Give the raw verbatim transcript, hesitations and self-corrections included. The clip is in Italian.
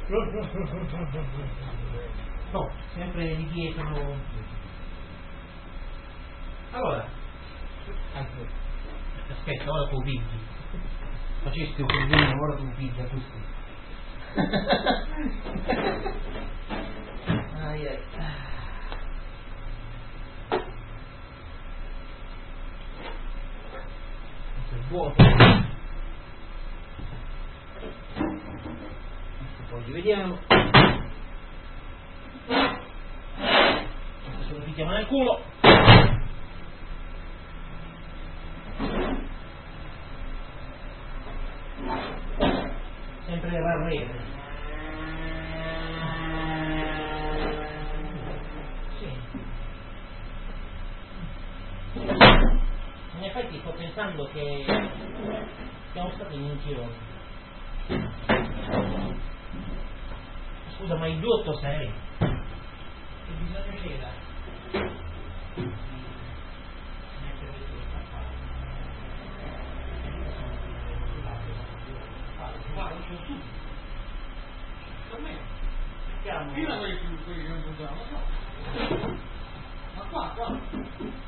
No, sempre di dietro. Allora, aspetta, ora tu pigli. Facesti un problema, ora tu piglia tutti. Ai ai. Questo è vuoto. Poi rivediamo. Adesso lo picchiamo nel culo. Sempre le barriere. Sì. In effetti sto pensando che siamo stati in un girone. Scusa, ma il giotto sei? Che bisogno c'era? Guarda, c'è un subito. Per me. Mettiamo. Fino a quelli che non potevamo, no. Ma qua, qua.